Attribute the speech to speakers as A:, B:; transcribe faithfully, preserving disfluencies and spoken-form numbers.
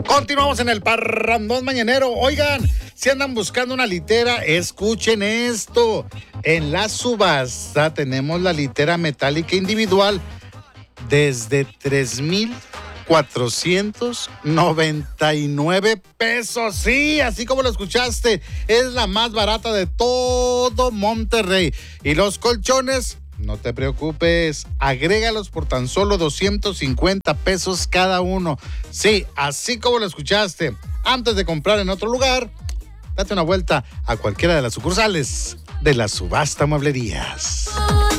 A: Continuamos en el parrandón mañanero. Oigan, si andan buscando una litera, escuchen esto. En la subasta tenemos la litera metálica individual desde tres mil cuatrocientos noventa y nueve pesos. Sí, así como lo escuchaste, es la más barata de todo Monterrey. Y los colchones, no te preocupes, agrégalos por tan solo doscientos cincuenta pesos cada uno. Sí, así como lo escuchaste. Antes de comprar en otro lugar, date una vuelta a cualquiera de las sucursales de la Subasta Mueblerías.